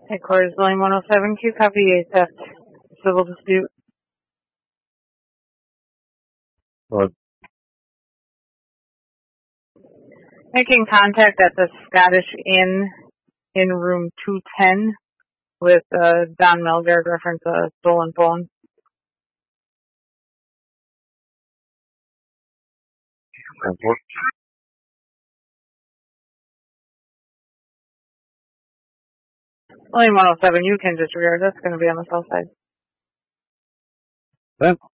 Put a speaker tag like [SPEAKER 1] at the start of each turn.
[SPEAKER 1] Headquarters, William 107, Q copy, a theft, civil dispute.
[SPEAKER 2] What?
[SPEAKER 1] Making contact at the Scottish Inn in room 210 with Don Melgard, reference a stolen phone. William 107, you can disregard. That's going to be on the south side.